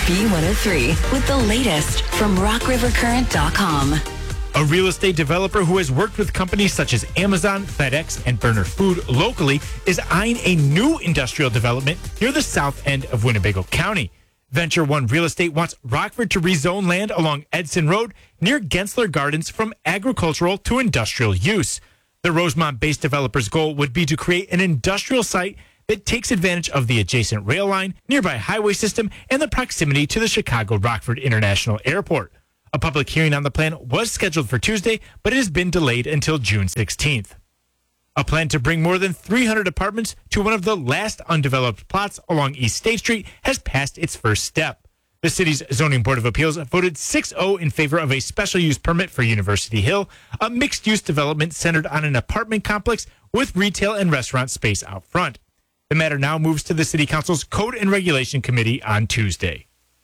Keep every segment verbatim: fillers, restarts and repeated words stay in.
B one oh three with the latest from rock river current dot com. A real estate developer who has worked with companies such as Amazon, FedEx, and Burner Food locally is eyeing a new industrial development near the south end of Winnebago County. Venture One Real Estate wants Rockford to rezone land along Edson Road near Gensler Gardens from agricultural to industrial use. The Rosemont-based developer's goal would be to create an industrial site that takes advantage of the adjacent rail line, nearby highway system, and the proximity to the Chicago Rockford International Airport. A public hearing on the plan was scheduled for Tuesday, but it has been delayed until June sixteenth. A plan to bring more than three hundred apartments to one of the last undeveloped plots along East State Street has passed its first step. The city's Zoning Board of Appeals voted six oh in favor of a special use permit for University Hill, a mixed-use development centered on an apartment complex with retail and restaurant space out front. The matter now moves to the City Council's Code and Regulation Committee on Tuesday.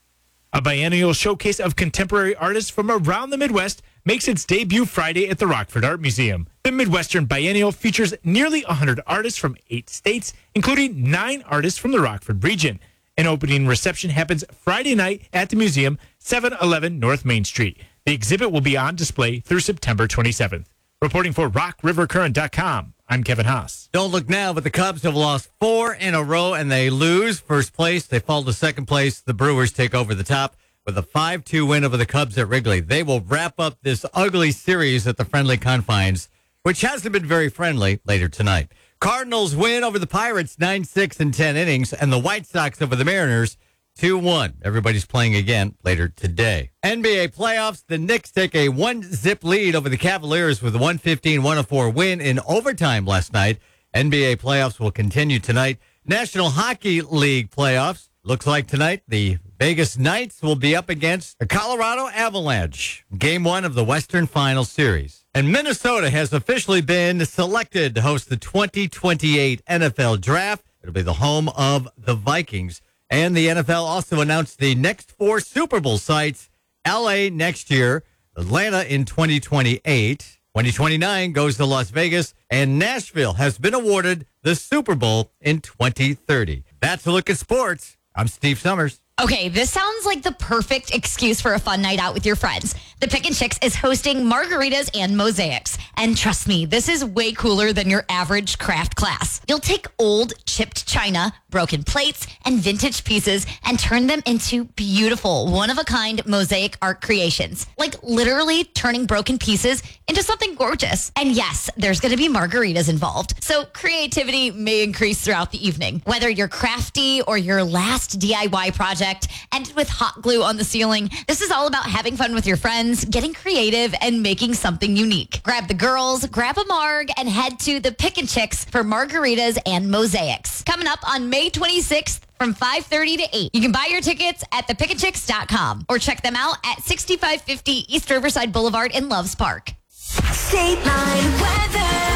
A biennial showcase of contemporary artists from around the Midwest makes its debut Friday at the Rockford Art Museum. The Midwestern Biennial features nearly one hundred artists from eight states, including nine artists from the Rockford region. An opening reception happens Friday night at the museum, seven eleven North Main Street. The exhibit will be on display through September twenty-seventh. Reporting for rock river current dot com, I'm Kevin Haas. Don't look now, but the Cubs have lost four in a row, and they lose first place. They fall to second place. The Brewers take over the top with a five two win over the Cubs at Wrigley. They will wrap up this ugly series at the friendly confines, which hasn't been very friendly, later tonight. Cardinals win over the Pirates nine six in ten innings, and the White Sox over the Mariners two one. Everybody's playing again later today. N B A playoffs, the Knicks take a one-zip lead over the Cavaliers with a one fifteen one oh four win in overtime last night. N B A playoffs will continue tonight. National Hockey League playoffs. Looks like tonight the Vegas Knights will be up against the Colorado Avalanche. Game one of the Western Final Series. And Minnesota has officially been selected to host the twenty twenty-eight N F L Draft. It'll be the home of the Vikings. And the N F L also announced the next four Super Bowl sites. L A next year, Atlanta in twenty twenty-eight, twenty twenty-nine goes to Las Vegas, and Nashville has been awarded the Super Bowl in twenty thirty. That's a look at sports. I'm Steve Summers. Okay, this sounds like the perfect excuse for a fun night out with your friends. The Pickin' Chicks is hosting margaritas and mosaics. And trust me, this is way cooler than your average craft class. You'll take old chipped china, broken plates, and vintage pieces and turn them into beautiful, one-of-a-kind mosaic art creations. Like literally turning broken pieces into something gorgeous. And yes, there's going to be margaritas involved. So creativity may increase throughout the evening. Whether you're crafty or your last D I Y project ended with hot glue on the ceiling, this is all about having fun with your friends, getting creative, and making something unique. Grab the girls, grab a marg, and head to the Pickin' Chicks for margaritas and mosaics. Coming up on May twenty-sixth from five thirty to eight. You can buy your tickets at the pickin chicks dot com or check them out at sixty-five fifty East Riverside Boulevard in Loves Park. State Line weather.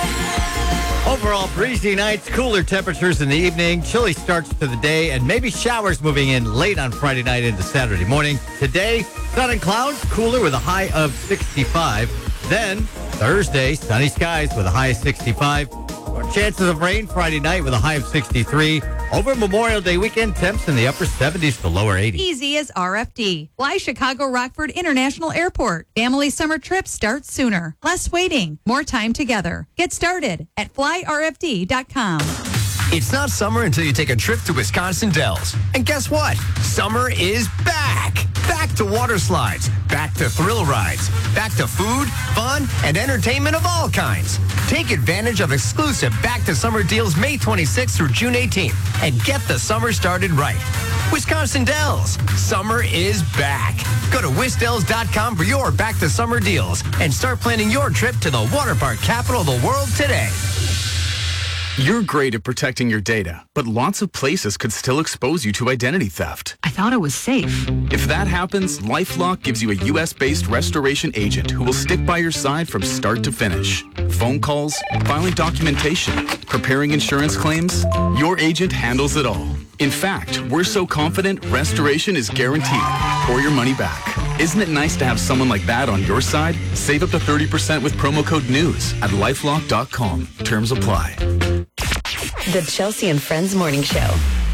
Overall, breezy nights, cooler temperatures in the evening, chilly starts to the day, and maybe showers moving in late on Friday night into Saturday morning. Today, sun and clouds, cooler with a high of sixty-five. Then, Thursday, sunny skies with a high of sixty-five. More chances of rain Friday night with a high of sixty-three. Over Memorial Day weekend, temps in the upper seventies to lower eighties. Easy as R F D. Fly Chicago Rockford International Airport. Family summer trips start sooner. Less waiting. More time together. Get started at fly r f d dot com. It's not summer until you take a trip to Wisconsin Dells. And guess what? Summer is back. Back to water slides. Back to thrill rides. Back to food, fun, and entertainment of all kinds. Take advantage of exclusive Back to Summer deals May twenty-sixth through June eighteenth and get the summer started right. Wisconsin Dells. Summer is back. Go to wis dells dot com for your Back to Summer deals and start planning your trip to the water park capital of the world today. You're great at protecting your data, but lots of places could still expose you to identity theft. I thought it was safe. If that happens, LifeLock gives you a U S-based restoration agent who will stick by your side from start to finish. Phone calls, filing documentation, preparing insurance claims, your agent handles it all. In fact, we're so confident restoration is guaranteed or your money back. Isn't it nice to have someone like that on your side? Save up to thirty percent with promo code NEWS at lifelock dot com. Terms apply. The Chelsea and Friends Morning Show.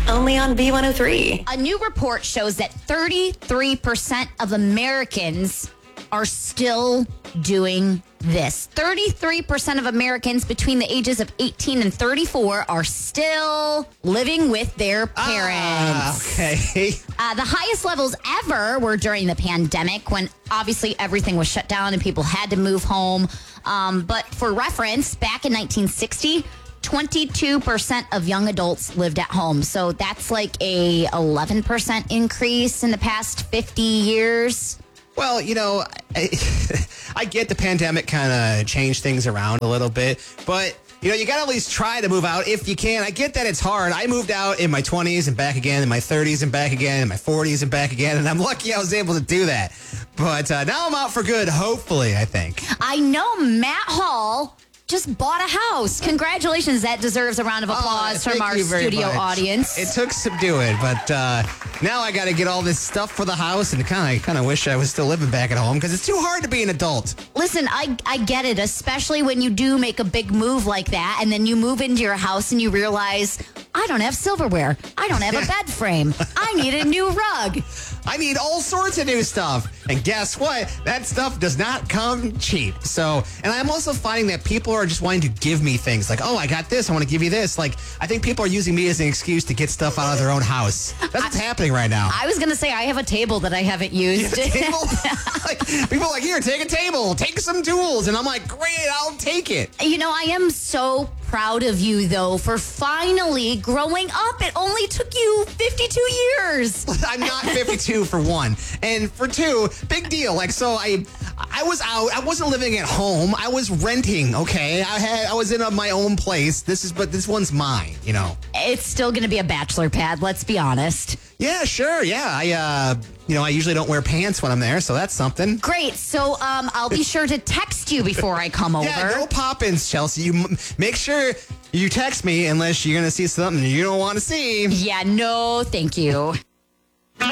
only on B one oh three. A new report shows that thirty-three percent of Americans are still doing this. thirty-three percent of Americans between the ages of eighteen and thirty-four are still living with their parents. Ah, okay. Uh, the highest levels ever were during the pandemic when obviously everything was shut down and people had to move home. Um, but for reference, back in nineteen sixty, twenty-two percent of young adults lived at home. So that's like a eleven percent increase in the past fifty years. Well, you know, I, I get the pandemic kind of changed things around a little bit, but you know, you got to at least try to move out if you can. I get that it's hard. I moved out in my twenties and back again, in my thirties and back again, in my forties and back again, and I'm lucky I was able to do that. But uh, now I'm out for good, hopefully, I think. I know Matt Hall just bought a house. Congratulations. That deserves a round of applause Oh, from thank our you very studio much. audience. It took some doing, but uh, now I got to get all this stuff for the house, and kind of kind of wish I was still living back at home because it's too hard to be an adult. Listen, I, I get it, especially when you do make a big move like that, and then you move into your house and you realize, I don't have silverware. I don't have a bed frame. I need a new rug. I need all sorts of new stuff. And guess what? That stuff does not come cheap. So, and I'm also finding that people are just wanting to give me things like, oh, I got this. I want to give you this. Like, I think people are using me as an excuse to get stuff out of their own house. That's what's I, happening right now. I was going to say, I have a table that I haven't used. You have a table? Like, people are like, here, take a table, take some tools. And I'm like, great, I'll take it. You know, I am so proud of you, though, for finally growing up. It only took you fifty-two years. I'm not fifty-two for one. And for two, big deal. Like, so I I was out. I wasn't living at home. I was renting, okay? I had I was in a, my own place. This is but this one's mine, you know. It's still going to be a bachelor pad, let's be honest. Yeah, sure. Yeah. I uh you know, I usually don't wear pants when I'm there, so that's something. Great. So um I'll be sure to text you before I come over. Yeah, no pop-ins, Chelsea. You m- make sure you text me unless you're going to see something you don't want to see. Yeah, no, thank you.